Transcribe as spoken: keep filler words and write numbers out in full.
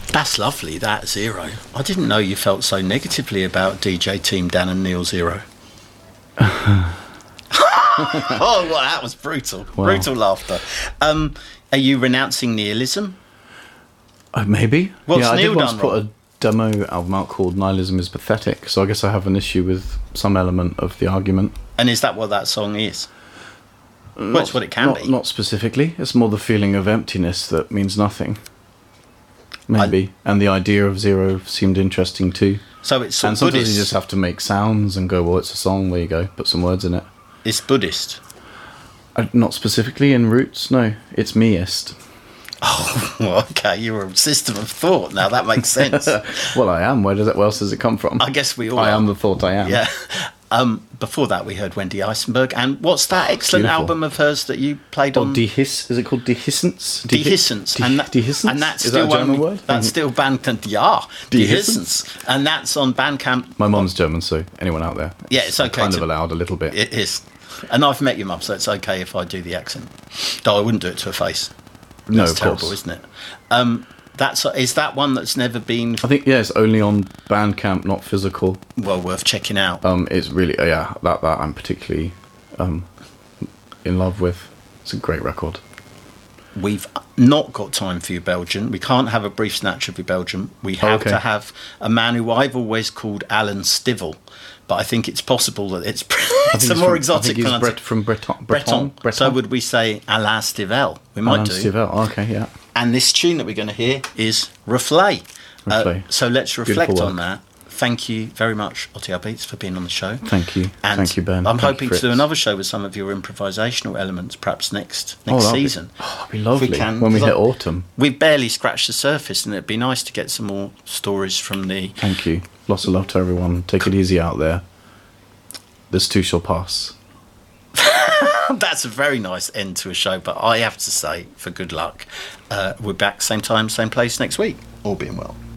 That's lovely, that, Zero. I didn't know you felt so negatively about D J Team Dan and Neil Zero. Oh, well, that was brutal. Wow. Brutal laughter. Um, are you renouncing nihilism? Uh, maybe. What's yeah, I Neil did once done put wrong? a demo album out called Nihilism is Pathetic, so I guess I have an issue with some element of the argument. And is that what that song is? Not, well, it's what it can not, be. Not specifically. It's more the feeling of emptiness that means nothing. Maybe. I, and the idea of zero seemed interesting too. So it's And sometimes Buddhist. you just have to make sounds and go, well, it's a song, there you go, put some words in it. It's Buddhist. Uh, not specifically in roots, no. It's meist. Oh, well, okay, you're a system of thought. Now that makes sense. Well, I am. Where does it? Where else does it come from? I guess we all I are. am the thought I am. Yeah. Um, before that, we heard Wendy Eisenberg. And what's that excellent Beautiful. album of hers that you played Oh, on? Dehiss. Is it called Dehiscence? Dehi- Dehiscence. De- and, that, Dehiscence? and that's Is still that a German only, word? That's still Bandcamp. Yeah. Dehiscence. Dehiscence. And that's on Bandcamp. My mum's German, so anyone out there? Yeah, it's okay Kind to- of allowed a little bit. It is. And I've met your mum, so it's okay if I do the accent. Though I wouldn't do it to her face. That's no, of terrible, course. isn't it? Um, that's is that one that's never been I think, yeah, it's only on Bandcamp, not physical. well worth checking out. Um, it's really, uh, yeah, that, that I'm particularly um, in love with. It's a great record. We've not got time for you, Belgian. We can't have a brief snatch of you, Belgian. We have okay. to have a man who I've always called Alan Stivell, but I think it's possible that it's, it's a he's more from, exotic I think he's pronunciation. Bret- from Breton. Breton. Breton. So would we say Alain Stivell? We might Alain do. Stivell. Okay, yeah. And this tune that we're going to hear is Reflay. Uh, Reflay. so let's reflect Beautiful on work. that. Thank you very much, O T L Beats, for being on the show. Thank you. And Thank you, Ben. I'm Thank hoping you, to do Fritz. another show with some of your improvisational elements, perhaps next Oh, next that'd be- season. Oh, that'd be lovely. If we can, when we 'cause hit I- autumn. We've barely scratched the surface, and it'd be nice to get some more stories from the. Thank you. Lots of love to everyone. Take it easy out there. This too shall pass. That's a very nice end to a show, but I have to say, for good luck, uh, we're back same time, same place next week. All being well.